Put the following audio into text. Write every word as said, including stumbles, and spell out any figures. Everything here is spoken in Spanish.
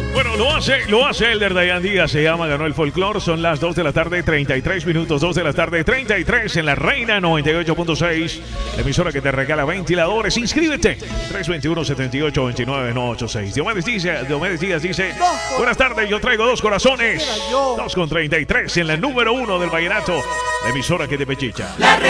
Bueno, lo hace, lo hace Elder Dayan Díaz, se llama Ganó el Folclor. Son las dos de la tarde, treinta y tres minutos, dos de la tarde, treinta y tres en la Reina noventa y ocho punto seis, la emisora que te regala ventiladores. Inscríbete, tres dos uno, siete ocho, dos nueve no ocho seis. Diomedes dice, Diomedes Díaz dice, buenas tardes, yo traigo dos corazones, dos con treinta y tres en la número uno del vallenato, la emisora que te pechicha.